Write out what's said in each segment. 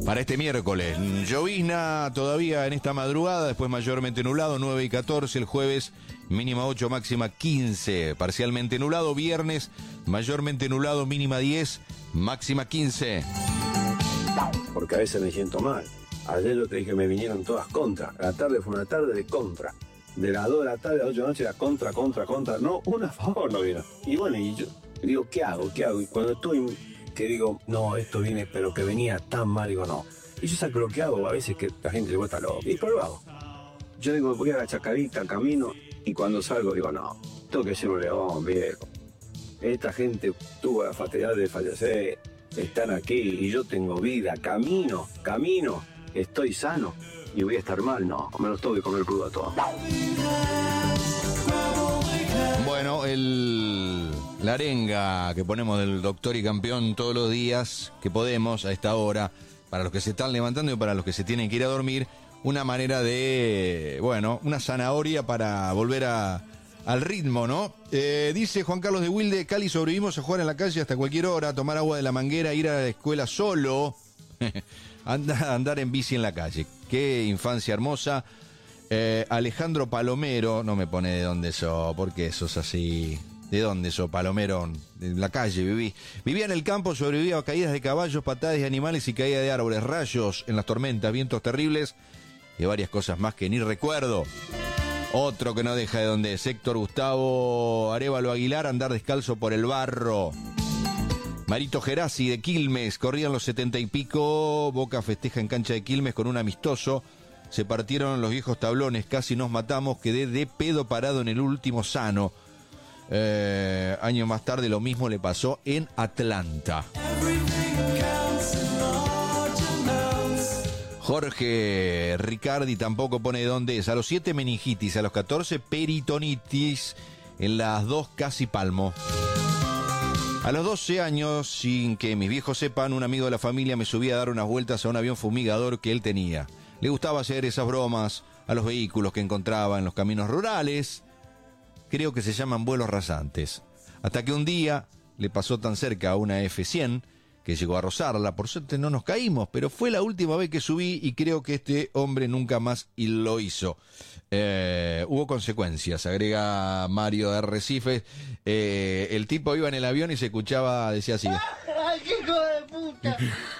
Para este miércoles, llovizna todavía en esta madrugada, después mayormente nublado, 9 y 14, el jueves mínima 8, máxima 15, parcialmente nublado, viernes mayormente nublado, mínima 10, máxima 15. Porque a veces me siento mal. Ayer yo te dije que me vinieron todas contra. La tarde fue una tarde de contra. De las 2 de la tarde a las 8 de la noche era contra. No, una a favor no vino. Y bueno, y yo digo, ¿qué hago? Y cuando estoy, que digo, no, esto viene, pero que venía tan mal, digo, no. Y yo saco lo que hago, a veces que la gente le vuelta loco. Y pero lo hago. Yo digo, voy a la chacarita, camino, y cuando salgo digo, no, tengo que ser un león, viejo. Esta gente tuvo la fatalidad de fallecer, están aquí, y yo tengo vida, camino, estoy sano, y voy a estar mal, no, me los tengo que comer crudo a todos. Bueno, la arenga que ponemos del Doctor y Campeón todos los días, que podemos a esta hora, para los que se están levantando y para los que se tienen que ir a dormir, una manera de, bueno, una zanahoria para volver al ritmo, ¿no? Dice Juan Carlos de Wilde, Cali sobrevivimos a jugar en la calle hasta cualquier hora, tomar agua de la manguera, ir a la escuela solo, andar en bici en la calle. Qué infancia hermosa. Alejandro Palomero, no me pone de dónde sos, ¿por qué sos así? ¿De dónde sos, Palomero? En la calle viví. Vivía en el campo, sobrevivía a caídas de caballos, patadas de animales y caída de árboles, rayos en las tormentas, vientos terribles y varias cosas más que ni recuerdo. Otro que no deja de donde es Héctor Gustavo Arévalo Aguilar, andar descalzo por el barro. Marito Gerasi de Quilmes, corrían los 70 y pico, Boca festeja en cancha de Quilmes con un amistoso. Se partieron los viejos tablones, casi nos matamos, quedé de pedo parado en el último sano. Años más tarde lo mismo le pasó en Atlanta. Jorge Ricardi tampoco pone de dónde es. A los 7 meningitis, a los 14 peritonitis, en las 2 casi palmo. A los 12 años, sin que mis viejos sepan, un amigo de la familia me subía a dar unas vueltas a un avión fumigador que él tenía. Le gustaba hacer esas bromas a los vehículos que encontraba en los caminos rurales. Creo que se llaman vuelos rasantes. Hasta que un día le pasó tan cerca a una F-100 que llegó a rozarla. Por suerte no nos caímos, pero fue la última vez que subí y creo que este hombre nunca más lo hizo. Hubo consecuencias, agrega Mario de Arrecifes. El tipo iba en el avión y se escuchaba, decía así. ¡Ay, qué hijo de puta!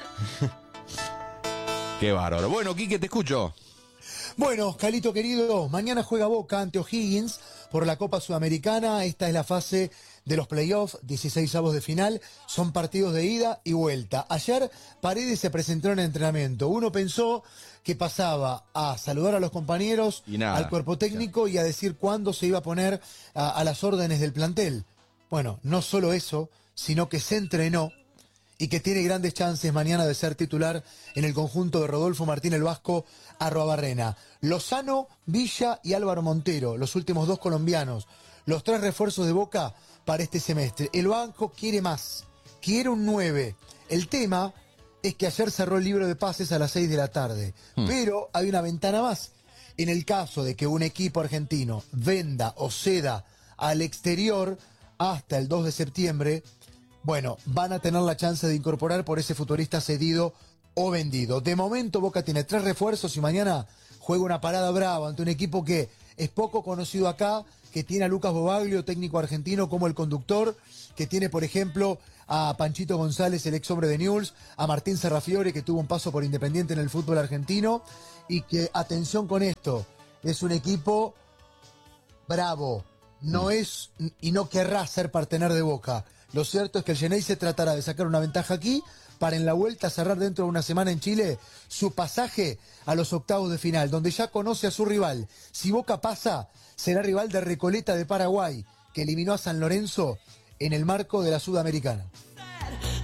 Qué bárbaro. Bueno, Quique, te escucho. Bueno, Calito querido, mañana juega Boca ante O'Higgins por la Copa Sudamericana. Esta es la fase de los playoffs, 16avos de final. Son partidos de ida y vuelta. Ayer Paredes se presentó en el entrenamiento. Uno pensó que pasaba a saludar a los compañeros, al cuerpo técnico y a decir cuándo se iba a poner a las órdenes del plantel. Bueno, no solo eso, sino que se entrenó y que tiene grandes chances mañana de ser titular en el conjunto de Rodolfo Martín el Vasco Arruabarrena. Lozano, Villa y Álvaro Montero, los últimos 2 colombianos, los 3 refuerzos de Boca para este semestre. El banco quiere más, quiere un 9. El tema es que ayer cerró el libro de pases a las 6 de la tarde, pero hay una ventana más. En el caso de que un equipo argentino venda o ceda al exterior hasta el 2 de septiembre, bueno, van a tener la chance de incorporar por ese futbolista cedido o vendido. De momento Boca tiene 3 refuerzos y mañana juega una parada brava ante un equipo que es poco conocido acá, que tiene a Lucas Bobaglio, técnico argentino, como el conductor, que tiene, por ejemplo, a Panchito González, el ex hombre de Newell's, a Martín Serrafiore, que tuvo un paso por Independiente en el fútbol argentino, y que, atención con esto, es un equipo bravo, no es y no querrá ser partener de Boca. Lo cierto es que el Xeneize tratará de sacar una ventaja aquí para en la vuelta cerrar dentro de una semana en Chile su pasaje a los octavos de final, donde ya conoce a su rival. Si Boca pasa, será rival de Recoleta de Paraguay, que eliminó a San Lorenzo en el marco de la Sudamericana.